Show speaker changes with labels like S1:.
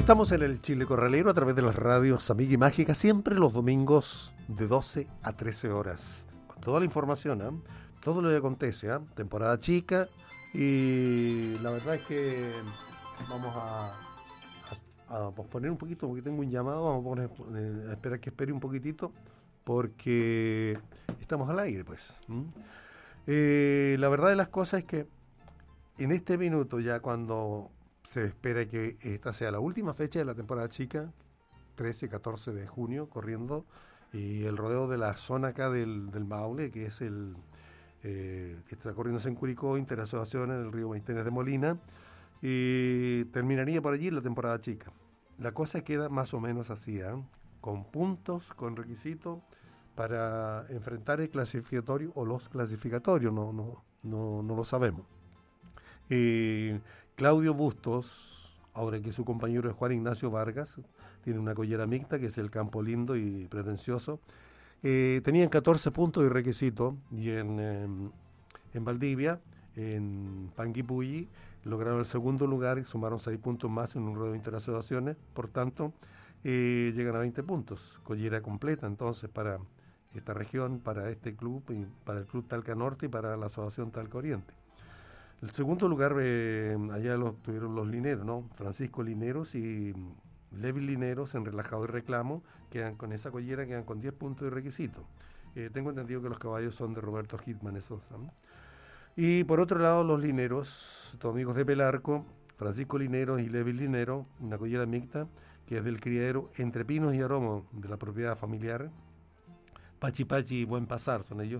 S1: Estamos en el Chile Corralero a través de las radios Amiga y Mágica, siempre los domingos de 12 a 13 horas. Con toda la información, todo lo que acontece, temporada chica, y la verdad es que vamos a posponer un poquito porque tengo un llamado, vamos a esperar que espere un poquitito porque estamos al aire, pues. La verdad de las cosas es que en este minuto, ya cuando se espera que esta sea la última fecha de la temporada chica, 13, 14 de junio, corriendo, y el rodeo de la zona acá del Maule, que es el que está corriéndose en Curicó, Interasociaciones del río Maitenes de Molina, y terminaría por allí la temporada chica. La cosa queda más o menos así, con puntos, con requisitos para enfrentar el clasificatorio o los clasificatorios, no lo sabemos. Claudio Bustos, ahora que su compañero es Juan Ignacio Vargas, tiene una collera mixta que es el Campo Lindo y Pretencioso. Tenían 14 puntos de requisito y en Valdivia, en Panguipulli, lograron el segundo lugar y sumaron 6 puntos más en un rodeo de interasociaciones. Por tanto, llegan a 20 puntos. Collera completa entonces para esta región, para este club, y para el Club Talca Norte y para la Asociación Talca Oriente. El segundo lugar, allá tuvieron los lineros, ¿no? Francisco Lineros y Levi Lineros en relajado y reclamo, quedan con esa collera, quedan con 10 puntos de requisito. Tengo entendido que los caballos son de Roberto Hitman, esos, ¿no? Y por otro lado, los lineros, estos amigos de Pelarco, Francisco Lineros y Levi Linero, una collera mixta, que es del criadero Entre Pinos y Aromos, de la propiedad familiar. Pachi Pachi y Buen Pasar son ellos.